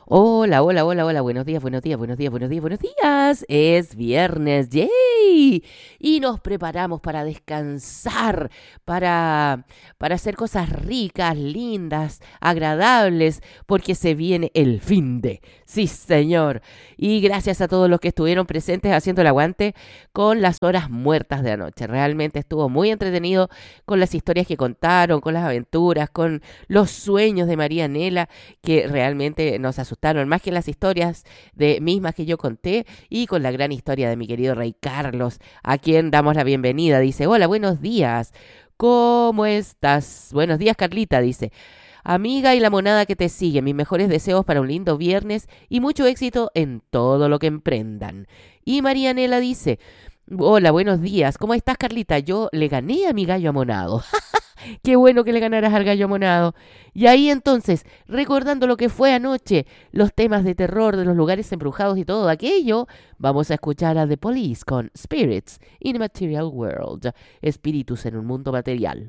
Hola, hola, hola, hola, buenos días, buenos días, buenos días, buenos días, buenos días. Es viernes, ¡yay! Y nos preparamos para descansar, para hacer cosas ricas, lindas, agradables, porque se viene el fin de. Sí, señor. Y gracias a todos los que estuvieron presentes haciendo el aguante con las horas muertas de anoche. Realmente estuvo muy entretenido con las historias que contaron, con las aventuras, con los sueños de María Nela que realmente nos asustaron más que las historias de mismas que yo conté y con la gran historia de mi querido Rey Carlos, a quien damos la bienvenida. Dice, hola, buenos días. ¿Cómo estás? Buenos días, Carlita, dice. Amiga y la monada que te sigue, mis mejores deseos para un lindo viernes y mucho éxito en todo lo que emprendan. Y Marianela dice, hola, buenos días. ¿Cómo estás, Carlita? Yo le gané a mi gallo amonado. Qué bueno que le ganaras al gallo monado. Y ahí entonces, recordando lo que fue anoche, los temas de terror de los lugares embrujados y todo aquello, vamos a escuchar a The Police con Spirits in a Material World, espíritus en un mundo material.